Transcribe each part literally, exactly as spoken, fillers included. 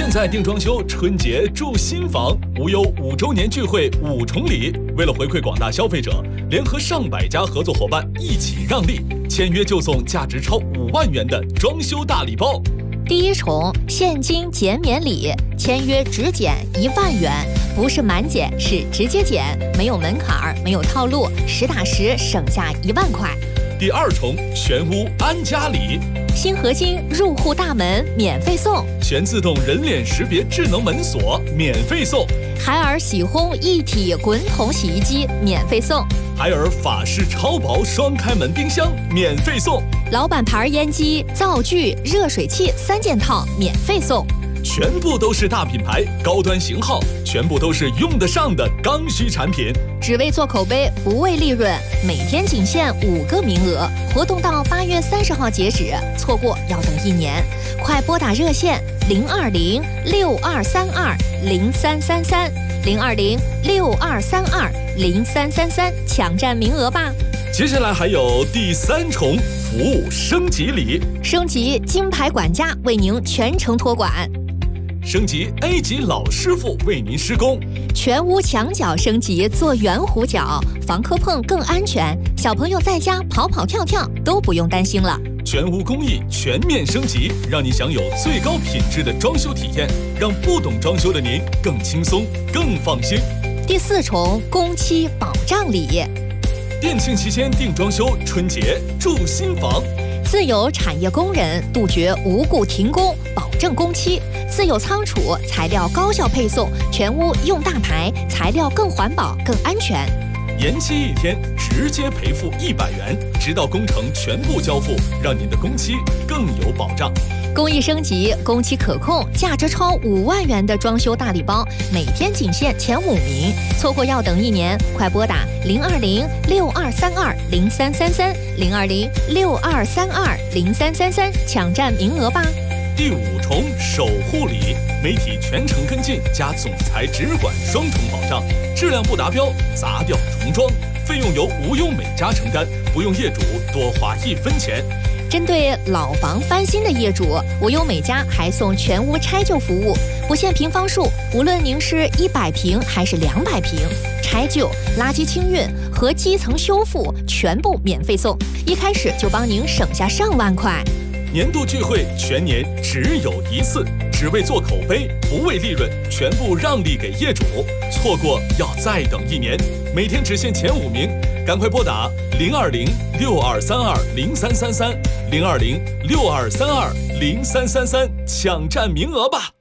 现在订装修，春节住新房，无忧五周年聚会五重礼。为了回馈广大消费者，联合上百家合作伙伴一起让利，签约就送价值超五万元的装修大礼包。 第一重现金减免礼，签约只减一万元，不是满减，是直接减，没有门槛，没有套路，实打实省下一万块。 第二重全屋安家礼， 新合金入户大门免费送， 全自动人脸识别智能门锁免费送， 海尔洗烘一体滚筒洗衣机免费送， 海尔法式超薄双开门冰箱免费送， 老板牌烟机、灶具、热水器三件套免费送。 全部都是大品牌、高端型号，全部都是用得上的刚需产品。 只为做口碑，不为利润，每天仅限五个名额，活动到八月三十号截止，错过要等一年。快拨打热线零二零六二三二零三三三零二零六二三二零三三三，抢占名额吧。 接下来还有第三重服务升级礼， 升级金牌管家为您全程托管。 升级 A 级老师傅为您施工， 全屋墙角升级做圆弧角，防磕碰更安全，小朋友在家跑跑跳跳都不用担心了。 全屋工艺全面升级，让你享有最高品质的装修体验，让不懂装修的您更轻松更放心。 第四重工期保障礼， 店庆期间订装修，春节住新房， 自有产业工人杜绝无故停工，保证工期。自有仓储，材料高效配送，全屋用大牌，材料更环保更安全。 延期一天直接赔付一百元，直到工程全部交付，让您的工期更有保障。 工艺升级，工期可控，价值超五万元的装修大礼包，每天仅限前五名，错过要等一年。快拨打零二零六二三二零三三三零二零六二三二零三三三，抢占名额吧。 第五重守护礼，媒体全程跟进加总裁直管双重保障，质量不达标砸掉重装，费用由无忧美家承担，不用业主多花一分钱。 针对老房翻新的业主，无忧美家还送全屋拆旧服务，不限平方数，无论您是一百平还是两百平，拆旧、垃圾清运和基层修复全部免费送，一开始就帮您省下上万块。 年度聚会全年只有一次，只为做口碑，不为利润，全部让利给业主，错过要再等一年。每天只限前五名，赶快拨打零二零六二三二零三三三零二零六二三二零三三三，抢占名额吧。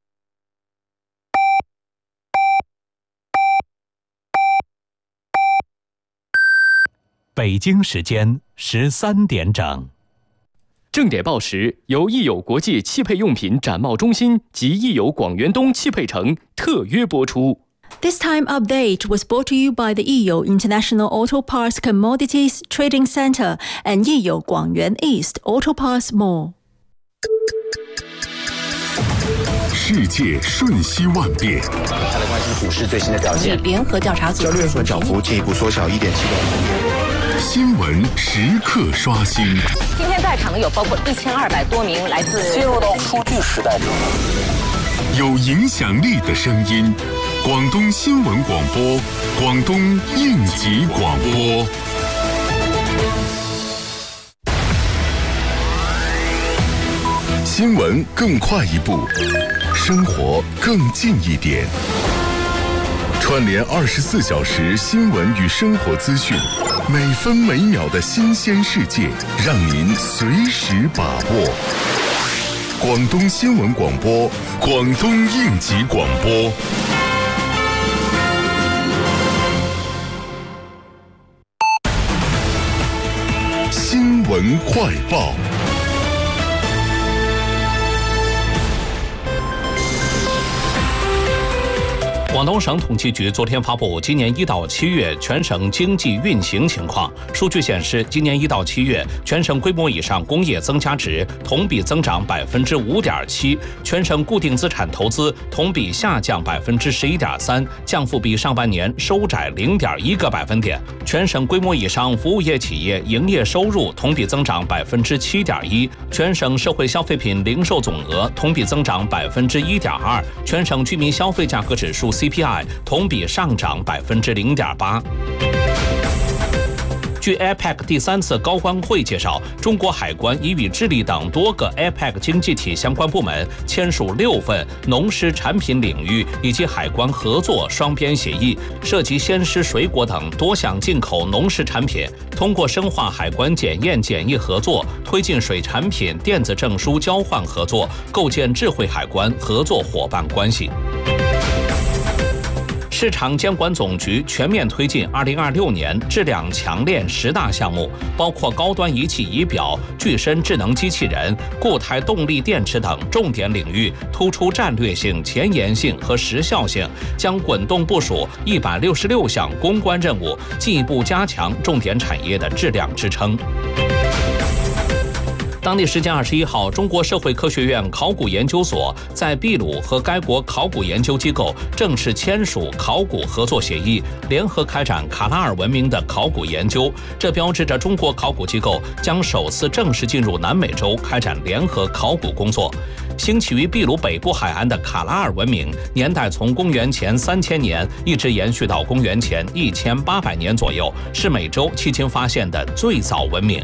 北京时间十三点整。 正点报时由益友国际汽配用品展贸中心及益友广元东汽配城特约播出。 This time update was brought to you by the Yiyo International Auto Parts Commodities Trading Center and Yiyo Guangyuan East Auto Parts Mall。 世界瞬息万变， 他的关心股市最新的表现。 联合调查组交易日份涨幅进一步缩小一点七个百分点。 新闻时刻刷新。 今天在场的有包括一千二百多名来自进入到数据时代中， 有影响力的声音，广东新闻广播，广东应急广播。新闻更快一步，生活更近一点。串联二十四小时新闻与生活资讯，每分每秒的新鲜世界，让您随时把握。广东新闻广播，广东应急广播。新闻快报。 广东省统计局昨天发布今年一到七月全省经济运行情况。数据显示，今年一到七月，全省规模以上工业增加值同比增长百分之五点七，全省固定资产投资同比下降百分之十一点三，降幅比上半年收窄零点一个百分点。全省规模以上服务业企业营业收入同比增长百分之七点一，全省社会消费品零售总额同比增长百分之一点二，全省居民消费价格指数 C P I 同比上涨百分之零点八。据 A P E C 第三次高官会介绍，中国海关已与智利等多个 A P E C 经济体相关部门签署六份农施产品领域以及海关合作双边协议，涉及鲜食、水果等多项进口农食产品。通过深化海关检验检疫合作，推进水产品电子证书交换合作，构建智慧海关合作伙伴关系。市场监管总局全面推进二零二六年质量强链十大项目，包括高端仪器仪表、具身智能机器人、固态动力电池等重点领域，突出战略性、前沿性和时效性，将滚动部署一百六十六项攻关任务，进一步加强重点产业的质量支撑。当地时间二十一号，中国社会科学院考古研究所在秘鲁和该国考古研究机构正式签署考古合作协议，联合开展卡拉尔文明的考古研究。这标志着中国考古机构将首次正式进入南美洲开展联合考古工作。兴起于秘鲁北部海岸的卡拉尔文明，年代从公元前三千年一直延续到公元前一千八百年左右，是美洲迄今发现的最早文明。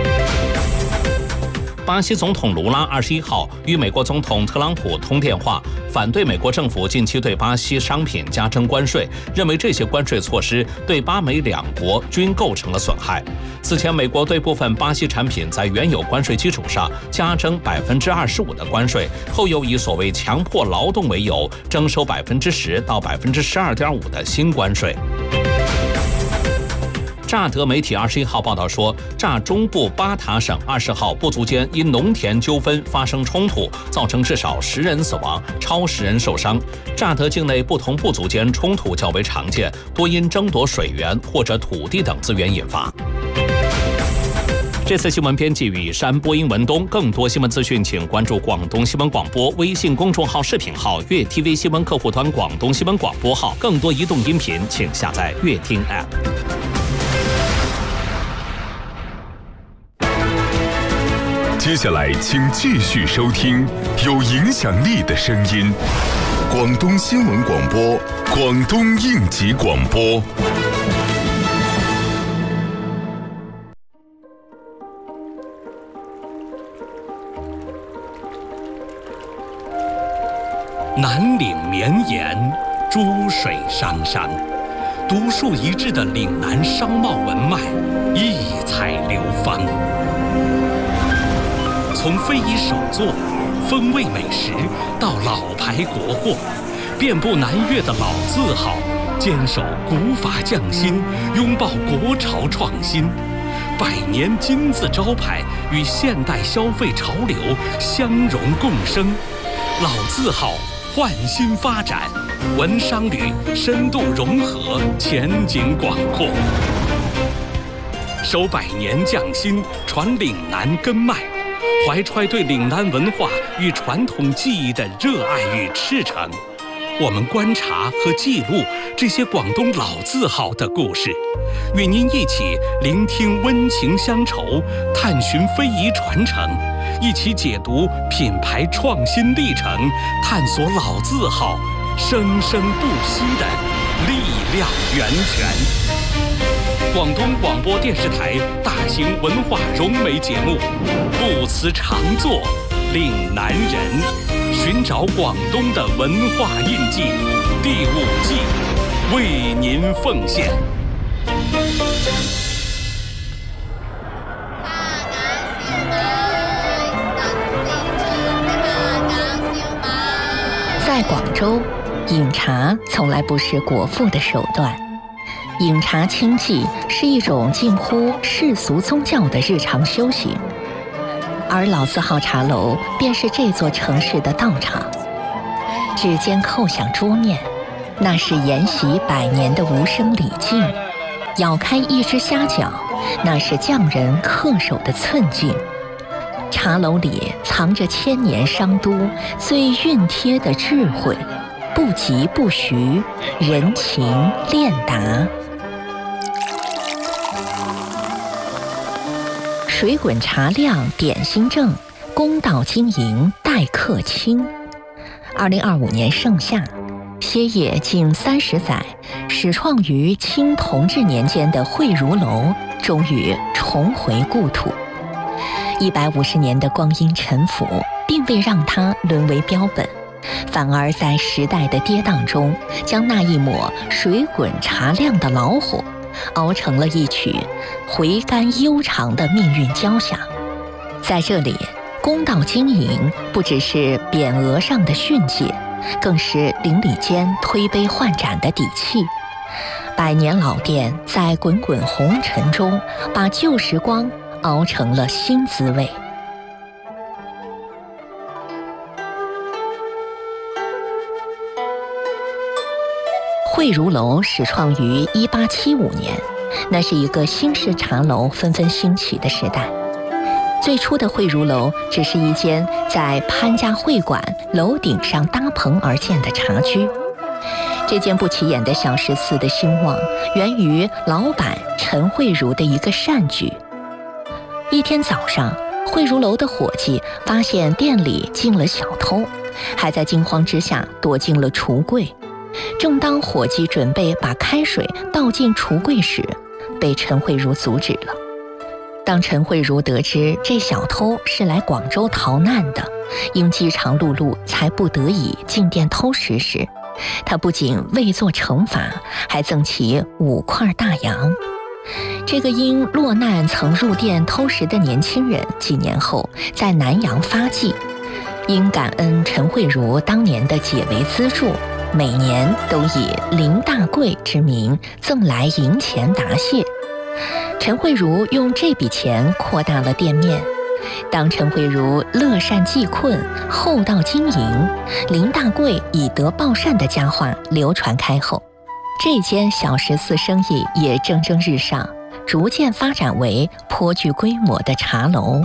巴西总统卢拉二十一号与美国总统特朗普通电话，反对美国政府近期对巴西商品加征关税，认为这些关税措施对巴美两国均构成了损害。此前，美国对部分巴西产品在原有关税基础上加征百分之二十五的关税，后又以所谓强迫劳动为由征收百分之十到百分之十二点五的新关税。乍得媒体二十一号报道说，乍中部巴塔省二十号部族间因农田纠纷发生冲突，造成至少十人死亡，超十人受伤。乍得境内不同部族间冲突较为常见，多因争夺水源或者土地等资源引发。这次新闻编辑雨山，播音文东。更多新闻资讯，请关注广东新闻广播微信公众号、视频号、粤 T V 新闻客户端、广东新闻广播号。更多移动音频，请下载粤听 App。 接下来，请继续收听有影响力的声音——广东新闻广播、广东应急广播。 南岭绵延，珠水汤山，独树一帜的岭南商贸文脉，异彩流芳。从非遗手作、风味美食到老牌国货，遍布南粤的老字号，坚守古法匠心，拥抱国潮创新，百年金字招牌与现代消费潮流相融共生，老字号焕新发展，文商旅深度融合，前景广阔。守百年匠心，传岭南根脉，怀揣对岭南文化与传统技艺的热爱与赤诚。我们观察和记录这些广东老字号的故事，与您一起聆听温情乡愁，探寻非遗传承，一起解读品牌创新历程，探索老字号生生不息的力量源泉。广东广播电视台大型文化融媒节目《不辞常作岭南人》，寻找广东的文化印记，第五季为您奉献。 在广州，饮茶从来不是国父的手段。饮茶清寂是一种近乎世俗宗教的日常修行，而老字号茶楼便是这座城市的道场。指尖叩响桌面， 那是沿袭百年的无声礼敬；咬开一只虾饺，那是匠人恪守的寸劲。茶楼里藏着千年商都最熨帖的智慧，不疾不徐，人情练达。水滚茶亮，点心正，公道经营，待客亲。二零二五年盛夏，歇业近三十载，始创于清同治年间的惠如楼，终于重回故土。一百五十年的光阴沉浮，并未让它沦为标本，反而在时代的跌宕中，将那一抹水滚茶亮的老火，熬成了一曲回甘悠长的命运交响。在这里，公道经营不只是匾额上的训诫，更是邻里间推杯换盏的底气。百年老店在滚滚红尘中，把旧时光熬成了新滋味。惠如楼始创于一八七五年，那是一个新式茶楼纷纷兴起的时代。最初的惠如楼只是一间在潘家会馆楼顶上搭棚而建的茶居。这间不起眼的小食肆的兴旺，源于老板陈慧茹的一个善举。一天早上，惠如楼的伙计发现店里进了小偷，还在惊慌之下躲进了橱柜。正当伙计准备把开水倒进橱柜时，被陈慧茹阻止了。当陈慧茹得知这小偷是来广州逃难的，因饥肠辘辘才不得已进店偷食时，他不仅未做惩罚，还赠其五块大洋。这个因落难曾入店偷食的年轻人，几年后在南洋发迹，因感恩陈慧茹当年的解围资助，每年都以林大贵之名赠来银钱答谢。陈慧茹用这笔钱扩大了店面。当陈慧茹乐善济困、厚道经营，林大贵以德报善的佳话流传开后，这间小食肆生意也蒸蒸日上，逐渐发展为颇具规模的茶楼。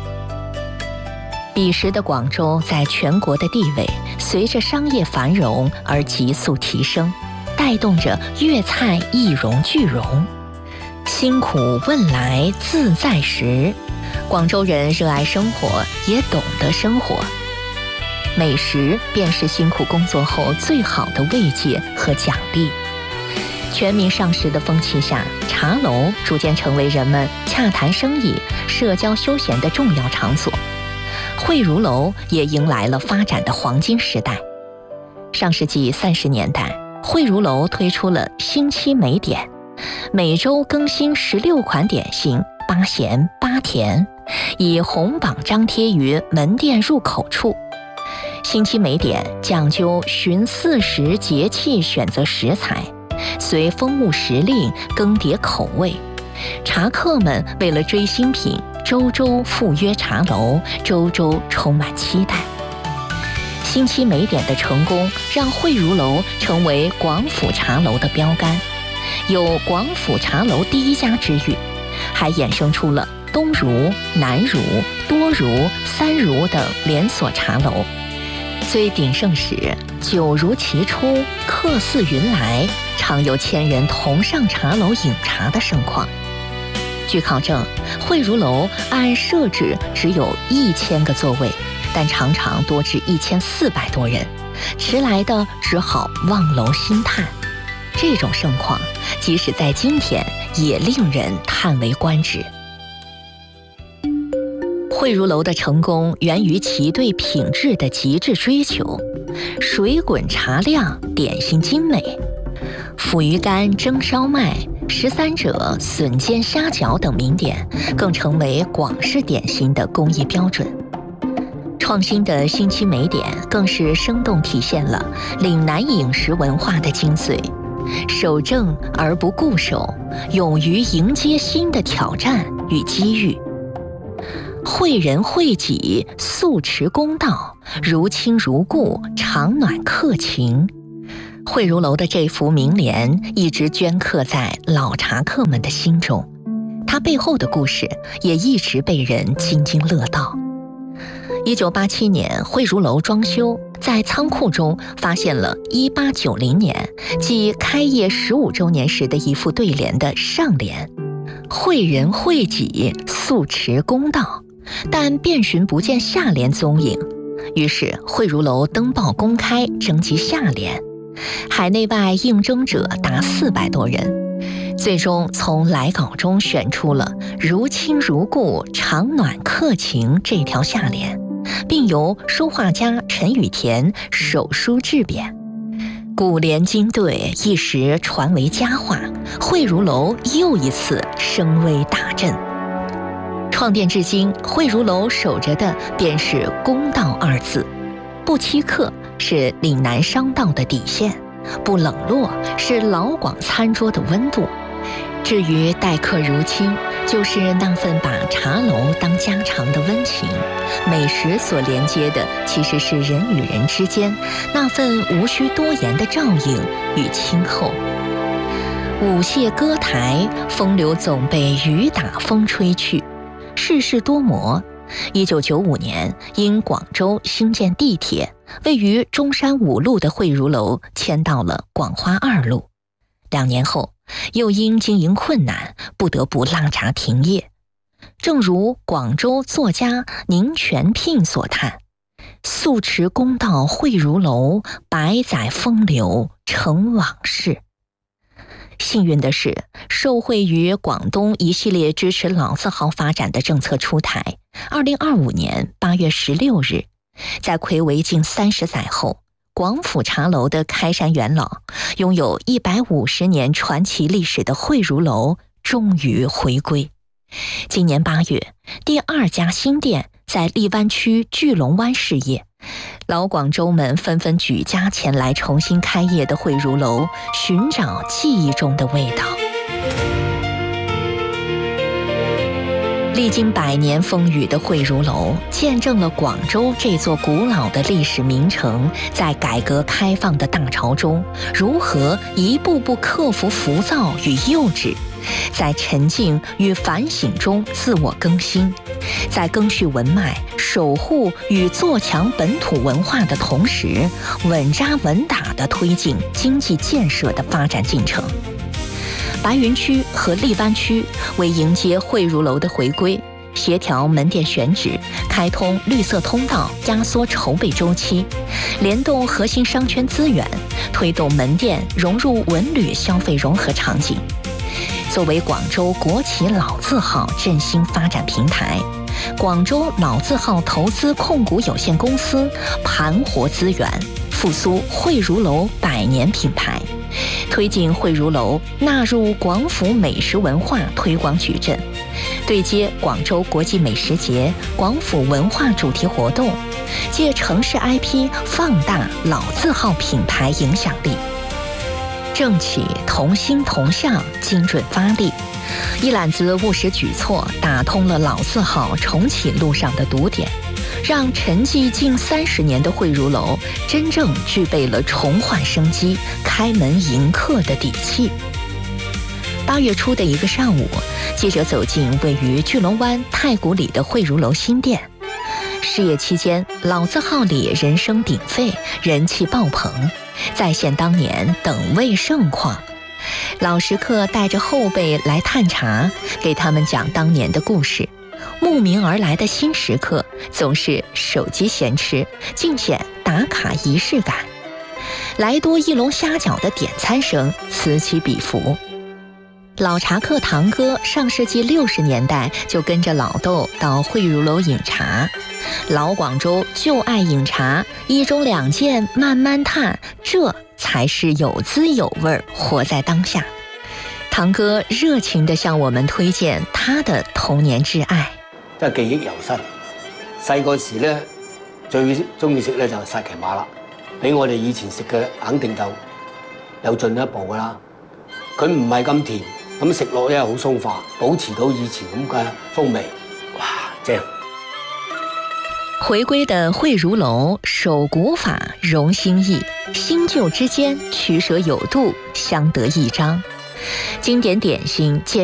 彼时的广州在全国的地位随着商业繁荣而急速提升，带动着粤菜一荣俱荣。辛苦问来自在时，广州人热爱生活，也懂得生活。美食便是辛苦工作后最好的慰藉和奖励。全民上食的风气下，茶楼逐渐成为人们洽谈生意、社交休闲的重要场所。惠如楼也迎来了发展的黄金时代。上世纪三十年代，惠如楼推出了星期美点，每周更新十六款点心，八咸八甜，以红榜张贴于门店入口处。星期美点讲究循四时节气选择食材，随风物时令更迭口味。茶客们为了追新品，周周赴约茶楼，周周充满期待。星期美点的成功，让惠如楼成为广府茶楼的标杆，有广府茶楼第一家之誉，还衍生出了东如、南如、多如、三如等连锁茶楼。最鼎盛时，酒如其出，客似云来，常有千人同上茶楼饮茶的盛况。据考证，惠如楼按设置只有一千个座位，但常常多至一千四百多人，迟来的只好望楼兴叹。这种盛况，即使在今天，也令人叹为观止。惠如楼的成功源于其对品质的极致追求，水滚茶亮，点心精美，腐鱼干蒸烧麦、十三者笋煎虾饺等名点更成为广式点心的工艺标准。创新的星期美点更是生动体现了岭南饮食文化的精髓，守正而不固守，勇于迎接新的挑战与机遇。惠人惠己，素持公道，如亲如故，常暖客情。 惠如楼的这幅名联一直镌刻在老茶客们的心中，它背后的故事也一直被人津津乐道。一九八七年，惠如楼装修，在仓库中发现了一八九零年，即开业十五周年时的一副对联的上联：惠人惠己，素持公道，但遍寻不见下联踪影。于是惠如楼登报公开征集下联，海内外应征者达四百多人，最终从来稿中选出了如亲如故，长暖客情这条下联，并由书画家陈雨田手书制匾。古联金对一时传为佳话，惠如楼又一次声威大振。创店至今，惠如楼守着的便是公道二字，不欺客是岭南商道的底线，不冷落是老广餐桌的温度。至于待客如亲，就是那份把茶楼当家常的温情。美食所连接的其实是人与人之间那份无需多言的照应与亲厚。舞榭歌台，风流总被雨打风吹去，世事多磨。一九九五年，因广州兴建地铁，位于中山五路的惠如楼迁到了广花二路。两年后，又因经营困难，不得不拉闸停业。正如广州作家宁全聘所叹：素持公道惠如楼，百载风流成往事。幸运的是，受惠于广东一系列支持老字号发展的政策出台，二零二五年八月十六日，在睽违近三十载后，广府茶楼的开山元老，拥有一百五十年传奇历史的惠如楼终于回归。今年八月，第二家新店在荔湾区巨龙湾试业，老广州们纷纷举家前来重新开业的惠如楼，寻找记忆中的味道。历经百年风雨的惠如楼，见证了广州这座古老的历史名城在改革开放的大潮中，如何一步步克服浮躁与幼稚，在沉静与反省中自我更新，在赓续文脉、守护与做强本土文化的同时，稳扎稳打地推进经济建设的发展进程。白云区和荔湾区为迎接惠如楼的回归，协调门店选址，开通绿色通道，压缩筹备周期，联动核心商圈资源，推动门店融入文旅消费融合场景。作为广州国企老字号振兴发展平台，广州老字号投资控股有限公司盘活资源，复苏惠如楼百年品牌，推进惠如楼纳入广府美食文化推广矩阵，对接广州国际美食节、广府文化主题活动，借城市 I P 放大老字号品牌影响力。政企同心同向，精准发力，一揽子务实举措打通了老字号重启路上的堵点，让沉寂近三十年的惠如楼真正具备了重焕生机、开门迎客的底气。八月初的一个上午，记者走进位于巨龙湾太古里的惠如楼新店。事业期间，老字号里人声鼎沸，人气爆棚，再现当年等位盛况。老食客带着后辈来探茶，给他们讲当年的故事。慕名而来的新食客总是手机闲吃，尽显打卡仪式感。来多一笼虾饺的点餐声此起彼伏。老茶客堂哥上世纪六十年代就跟着老豆到惠如楼饮茶，老广州就爱饮茶，一盅两件慢慢叹，这才是有滋有味，活在当下。堂哥热情地向我們推薦他的童年摯愛， 真係記憶猶新。細個時咧，最中意食咧就係薩琪瑪啦，比我哋以前食嘅肯定就有進一步噶啦。佢唔係咁甜，咁食落咧好鬆化，保持到以前咁嘅風味，哇，正！ 回归的惠如楼，守古法，容新意，新旧之间取舍有度，相得益彰。经典点心兼